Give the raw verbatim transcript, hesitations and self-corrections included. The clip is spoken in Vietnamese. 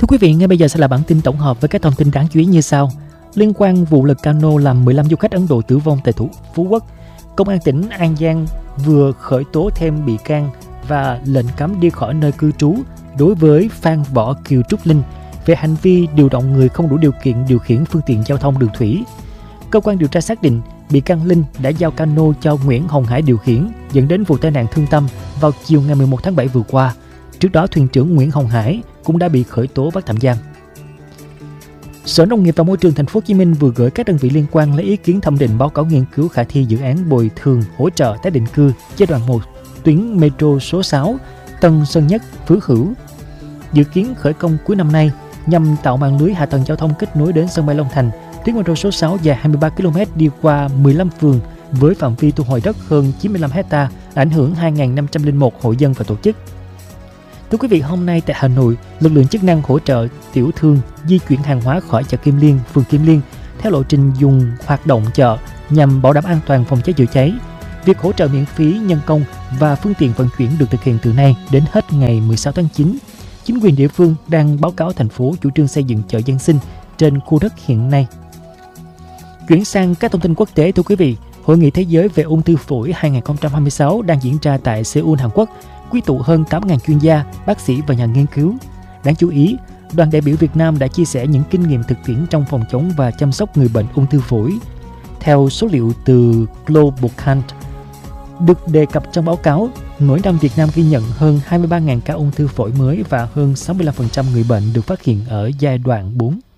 Thưa quý vị, ngay bây giờ sẽ là bản tin tổng hợp với các thông tin đáng chú ý như sau. Liên quan vụ lật cano làm mười lăm du khách Ấn Độ tử vong tại thủ Phú Quốc, Công an tỉnh An Giang vừa khởi tố thêm bị can và lệnh cấm đi khỏi nơi cư trú đối với Phan Võ Kiều Trúc Linh về hành vi điều động người không đủ điều kiện điều khiển phương tiện giao thông đường thủy. Cơ quan điều tra xác định bị can Linh đã giao cano cho Nguyễn Hồng Hải điều khiển, dẫn đến vụ tai nạn thương tâm vào chiều ngày mười một tháng bảy vừa qua. Trước đó, thuyền trưởng Nguyễn Hồng Hải cũng đã bị khởi tố bắt tạm giam. Sở Nông nghiệp và Môi trường Thành phố Hồ Chí Minh vừa gửi các đơn vị liên quan lấy ý kiến thẩm định báo cáo nghiên cứu khả thi dự án bồi thường hỗ trợ tái định cư giai đoạn một tuyến metro số sáu Tân Sơn Nhất - Phú Hữu, dự kiến khởi công cuối năm nay nhằm tạo mạng lưới hạ tầng giao thông kết nối đến sân bay Long Thành. Tuyến metro số sáu dài hai mươi ba ki lô mét đi qua mười lăm phường với phạm vi thu hồi đất hơn chín mươi lăm héc-ta, ảnh hưởng hai nghìn năm trăm lẻ một hộ dân và tổ chức. Thưa quý vị, hôm nay tại Hà Nội, lực lượng chức năng hỗ trợ tiểu thương di chuyển hàng hóa khỏi chợ Kim Liên, phường Kim Liên theo lộ trình dùng hoạt động chợ nhằm bảo đảm an toàn phòng cháy chữa cháy. Việc hỗ trợ miễn phí nhân công và phương tiện vận chuyển được thực hiện từ nay đến hết ngày mười sáu tháng chín. Chính quyền địa phương đang báo cáo thành phố chủ trương xây dựng chợ dân sinh trên khu đất hiện nay. Chuyển sang các thông tin quốc tế, thưa quý vị, Hội nghị Thế giới về ung thư phổi hai không hai sáu đang diễn ra tại Seoul, Hàn Quốc, quy tụ hơn tám nghìn chuyên gia, bác sĩ và nhà nghiên cứu. Đáng chú ý, đoàn đại biểu Việt Nam đã chia sẻ những kinh nghiệm thực tiễn trong phòng chống và chăm sóc người bệnh ung thư phổi. Theo số liệu từ Globocant được đề cập trong báo cáo, mỗi năm Việt Nam ghi nhận hơn hai mươi ba nghìn ca ung thư phổi mới và hơn sáu mươi lăm phần trăm người bệnh được phát hiện ở giai đoạn bốn.